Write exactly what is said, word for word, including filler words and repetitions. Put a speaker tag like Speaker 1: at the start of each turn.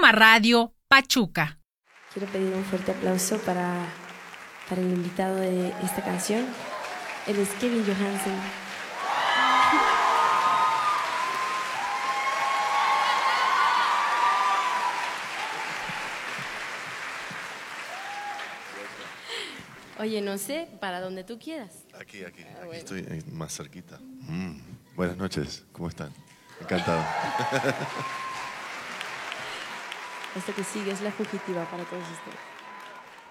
Speaker 1: Suma Radio, Pachuca.
Speaker 2: Quiero pedir un fuerte aplauso para, para el invitado de esta canción. Él es Kevin Johansen. Oye, no sé, para donde tú quieras.
Speaker 3: Aquí, aquí,
Speaker 2: Ah,
Speaker 3: aquí
Speaker 2: bueno.
Speaker 3: estoy eh, más cerquita. Mm. Buenas noches, ¿cómo están? Encantado.
Speaker 2: Esto que sigue es la fugitiva para todos ustedes.